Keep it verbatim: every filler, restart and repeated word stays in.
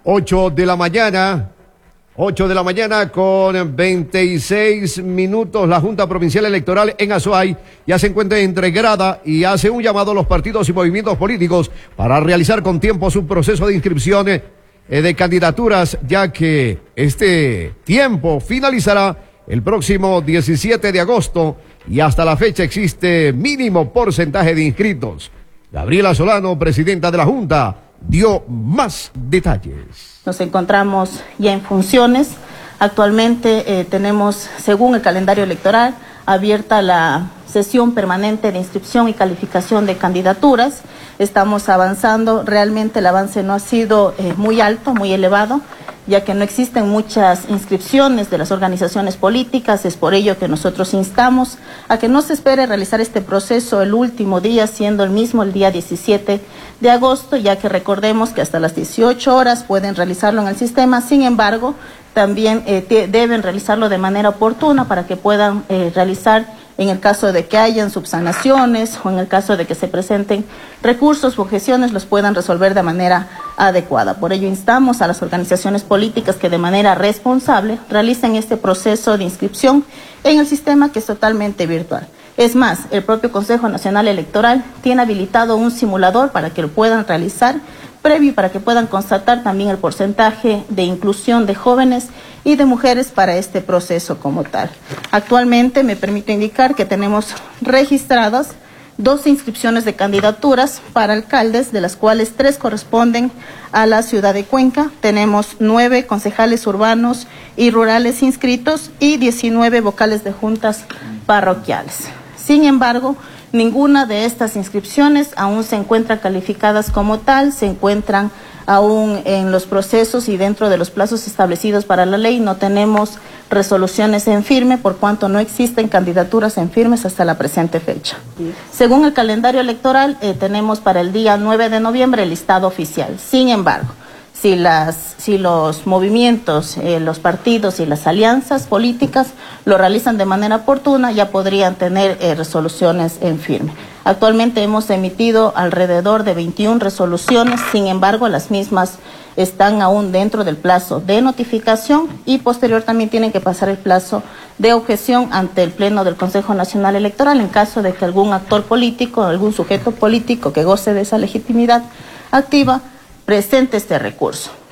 ocho de la mañana, ocho de la mañana con veintiséis minutos. La Junta Provincial Electoral en Azuay ya se encuentra integrada y hace un llamado a los partidos y movimientos políticos para realizar con tiempo su proceso de inscripciones de candidaturas, ya que este tiempo finalizará el próximo diecisiete de agosto y hasta la fecha existe mínimo porcentaje de inscritos. Gabriela Solano, presidenta de la Junta, dio más detalles. Nos encontramos ya en funciones. Actualmente eh, tenemos, según el calendario electoral, abierta la sesión permanente de inscripción y calificación de candidaturas. Estamos avanzando, realmente el avance no ha sido eh, muy alto, muy elevado, ya que no existen muchas inscripciones de las organizaciones políticas. Es por ello que nosotros instamos a que no se espere realizar este proceso el último día, siendo el mismo el día diecisiete de agosto, ya que recordemos que hasta las dieciocho horas pueden realizarlo en el sistema. Sin embargo, también eh, deben realizarlo de manera oportuna para que puedan eh, realizar, en el caso de que hayan subsanaciones o en el caso de que se presenten recursos o objeciones, los puedan resolver de manera adecuada. Por ello instamos a las organizaciones políticas que de manera responsable realicen este proceso de inscripción en el sistema, que es totalmente virtual. Es más, el propio Consejo Nacional Electoral tiene habilitado un simulador para que lo puedan realizar previo y para que puedan constatar también el porcentaje de inclusión de jóvenes y de mujeres para este proceso como tal. Actualmente me permito indicar que tenemos registradas dos inscripciones de candidaturas para alcaldes, de las cuales tres corresponden a la ciudad de Cuenca. Tenemos nueve concejales urbanos y rurales inscritos y diecinueve vocales de juntas parroquiales. Sin embargo, ninguna de estas inscripciones aún se encuentran calificadas como tal, se encuentran aún en los procesos y dentro de los plazos establecidos para la ley. No tenemos resoluciones en firme, por cuanto no existen candidaturas en firmes hasta la presente fecha. Sí. Según el calendario electoral, eh, tenemos para el día nueve de noviembre el listado oficial. Sin embargo, si, las, si los movimientos, eh, los partidos y las alianzas políticas lo realizan de manera oportuna, ya podrían tener eh, resoluciones en firme. Actualmente hemos emitido alrededor de veintiuna resoluciones, sin embargo, las mismas están aún dentro del plazo de notificación y posterior también tienen que pasar el plazo de objeción ante el Pleno del Consejo Nacional Electoral en caso de que algún actor político, algún sujeto político que goce de esa legitimidad activa, presente este recurso.